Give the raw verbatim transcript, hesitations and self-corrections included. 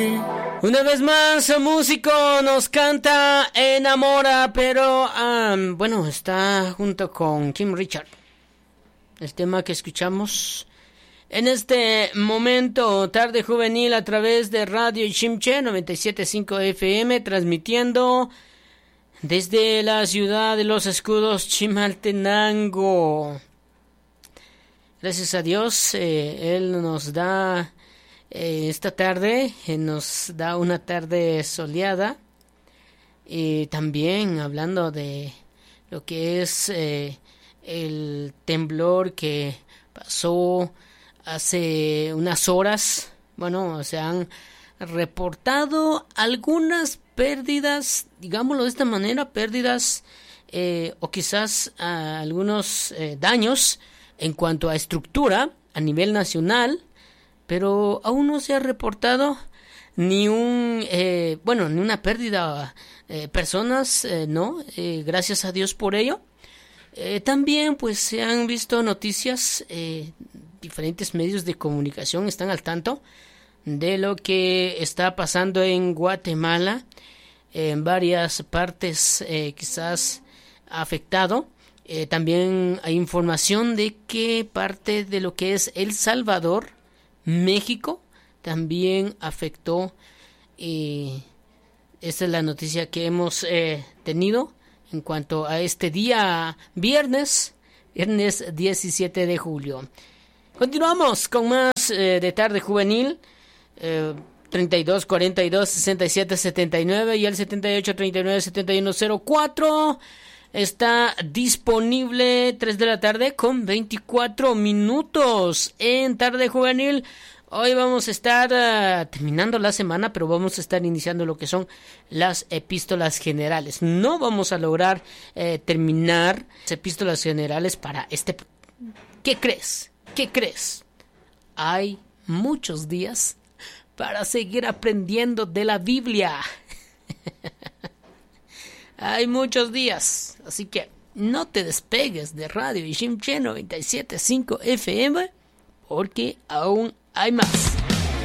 Una vez más, músico nos canta Enamora, pero um, bueno, está junto con Kim Richard. El tema que escuchamos en este momento, tarde juvenil, a través de Radio Chimche noventa y siete punto cinco F M, transmitiendo desde la ciudad de los escudos, Chimaltenango. Gracias a Dios, eh, Él nos da eh, esta tarde, eh, nos da una tarde soleada. Y también hablando de lo que es eh, el temblor que pasó hace unas horas. Bueno, se han reportado algunas pérdidas, digámoslo de esta manera, pérdidas eh, o quizás uh, algunos eh, daños en cuanto a estructura a nivel nacional, pero aún no se ha reportado ni un, eh, bueno, ni una pérdida de eh, personas, eh, no, eh, gracias a Dios por ello. Eh, también pues se han visto noticias, eh, diferentes medios de comunicación están al tanto de lo que está pasando en Guatemala, en varias partes eh, quizás afectado. Eh, también hay información de que parte de lo que es El Salvador, México, también afectó. Y esta es la noticia que hemos eh, tenido en cuanto a este día viernes, viernes diecisiete de julio. Continuamos con más eh, de Tarde Juvenil. Eh, treinta y dos cuarenta y dos sesenta y siete setenta y nueve y el setenta y ocho treinta y nueve setenta y uno cero cuatro. Está disponible tres de la tarde con veinticuatro minutos en Tarde Juvenil. Hoy vamos a estar uh, terminando la semana, pero vamos a estar iniciando lo que son las epístolas generales. No vamos a lograr eh, terminar las epístolas generales para este... ¿Qué crees? ¿Qué crees? Hay muchos días para seguir aprendiendo de la Biblia. Hay muchos días, así que no te despegues de Radio Chimche noventa y siete punto cinco F M porque aún hay más.